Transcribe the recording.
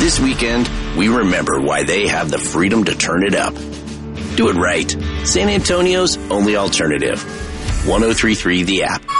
This weekend, we remember why they have the freedom to turn it up. Do it right. San Antonio's only alternative. 103.3 The App.